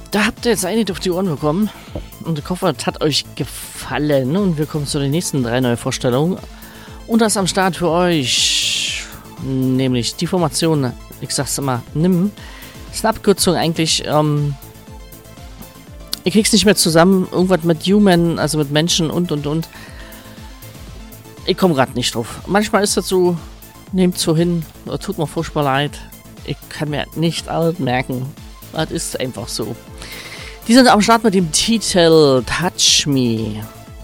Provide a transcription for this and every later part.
Da habt ihr jetzt einiges auf die Ohren bekommen. Und ich hoffe, es hat euch gefallen. Und wir kommen zu den nächsten 3 neuen Vorstellungen. Und das am Start für euch. Nämlich die Formation, ich sag's immer, NIM. Das ist eine Abkürzung eigentlich. Ich krieg's nicht mehr zusammen. Irgendwas mit Human, also mit Menschen und. Ich komme gerade nicht drauf. Manchmal ist das so, nehmt so hin. Tut mir furchtbar leid. Ich kann mir nicht alles merken. Das ist einfach so. Die sind am Start mit dem Titel Touch Me.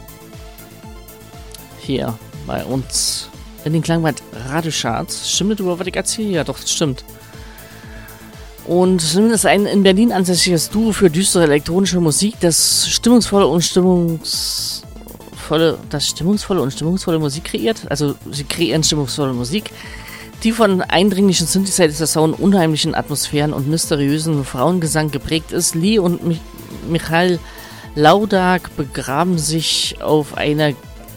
Hier bei uns in den Klangwald Radiocharts. Stimmt das über was ich erzähle? Ja, doch, das stimmt. Und NIM ist ein in Berlin ansässiges Duo für düstere elektronische Musik, das stimmungsvolle und stimmungsvolle Musik kreiert. Also sie kreieren stimmungsvolle Musik, die von eindringlichen Synthesizer-Sound, unheimlichen Atmosphären und mysteriösen Frauengesang geprägt ist. Lee und Michael Laudak begaben sich auf eine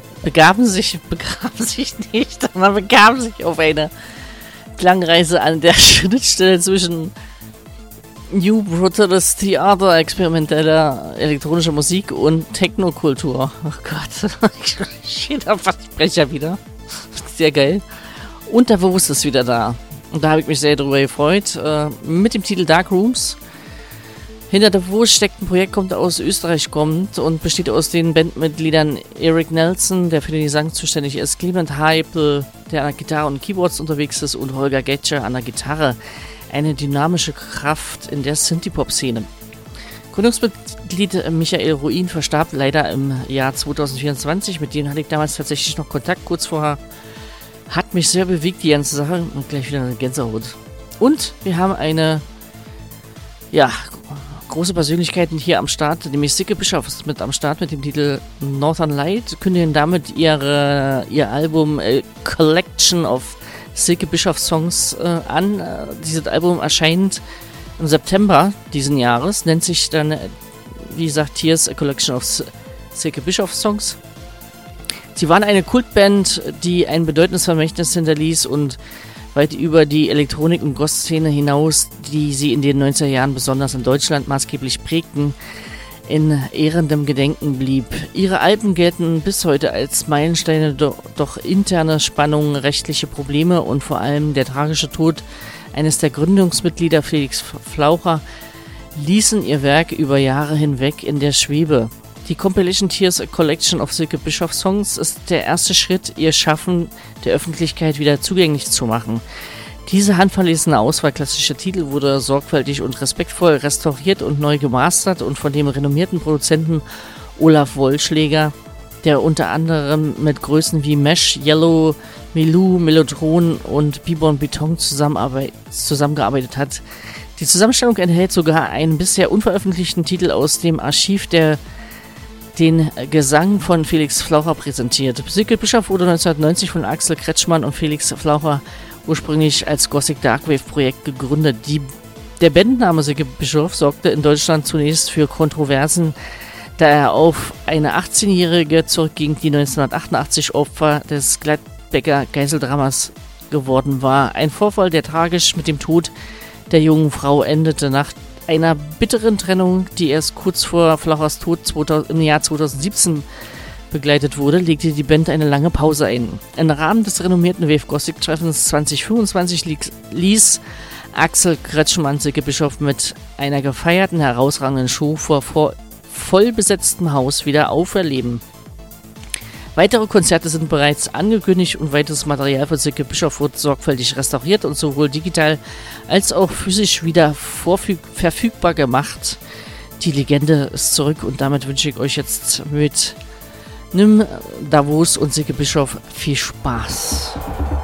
Klangreise an der Schnittstelle zwischen New Brutalist Theater, experimenteller elektronischer Musik und Technokultur. Oh Gott, ich spreche wieder. Sehr geil. Und der Verwurst ist wieder da. Und da habe ich mich sehr darüber gefreut. Mit dem Titel Dark Rooms. Hinter der Verwurst steckt ein Projekt, kommt aus Österreich, und besteht aus den Bandmitgliedern Eric Nelson, der für den Gesang zuständig ist, Clement Heipel, der an der Gitarre und Keyboards unterwegs ist, und Holger Getscher an der Gitarre. Eine dynamische Kraft in der Synthie-Pop-Szene. Gründungsmitglied Michael Ruin verstarb leider im Jahr 2024. Mit denen hatte ich damals tatsächlich noch Kontakt, kurz vorher. Hat mich sehr bewegt, die ganze Sache. Und gleich wieder eine Gänsehaut. Und wir haben eine, große Persönlichkeiten hier am Start. Nämlich Silke Bischoff ist mit am Start mit dem Titel Northern Light. Kündigen damit ihr Album Collection of Silke Bischoff Songs an. Dieses Album erscheint im September diesen Jahres. Nennt sich dann, wie gesagt, Here's a Collection of Silke Bischoff Songs. Sie waren eine Kultband, die ein bedeutendes Vermächtnis hinterließ und weit über die Elektronik- und Goth-Szene hinaus, die sie in den 90er Jahren besonders in Deutschland maßgeblich prägten, in ehrendem Gedenken blieb. Ihre Alben gelten bis heute als Meilensteine, doch interne Spannungen, rechtliche Probleme und vor allem der tragische Tod eines der Gründungsmitglieder, Felix Flaucher, ließen ihr Werk über Jahre hinweg in der Schwebe. Die Compilation Tears A Collection of Silke Bischoff Songs ist der erste Schritt, ihr Schaffen der Öffentlichkeit wieder zugänglich zu machen. Diese handverlesene Auswahl klassischer Titel wurde sorgfältig und respektvoll restauriert und neu gemastert und von dem renommierten Produzenten Olaf Wollschläger, der unter anderem mit Größen wie Mesh, Yellow, Milou, Mellotron und Bibon Beton zusammengearbeitet hat. Die Zusammenstellung enthält sogar einen bisher unveröffentlichten Titel aus dem Archiv, der den Gesang von Felix Flaucher präsentiert. Silke Bischoff wurde 1990 von Axel Kretschmann und Felix Flaucher ursprünglich als Gothic Darkwave Projekt gegründet. Der Bandname Silke Bischoff sorgte in Deutschland zunächst für Kontroversen, da er auf eine 18-Jährige zurückging, die 1988 Opfer des Gladbecker Geiseldramas geworden war. Ein Vorfall, der tragisch mit dem Tod der jungen Frau endete. Nach einer bitteren Trennung, die erst kurz vor Flauchers Tod im Jahr 2017 begleitet wurde, legte die Band eine lange Pause ein. Im Rahmen des renommierten Wave Gothic Treffens 2025 ließ Axel Kretschmann Silke Bischoff mit einer gefeierten, herausragenden Show vor vollbesetztem Haus wieder auferleben. Weitere Konzerte sind bereits angekündigt und weiteres Material von Silke Bischoff wird sorgfältig restauriert und sowohl digital als auch physisch wieder verfügbar gemacht. Die Legende ist zurück und damit wünsche ich euch jetzt mit NIM, Davos und Silke Bischoff viel Spaß.